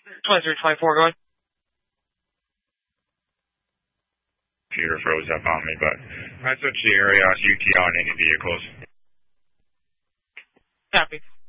2324, go ahead. Computer froze up on me, but I switched the area UTL on any vehicles. Copy.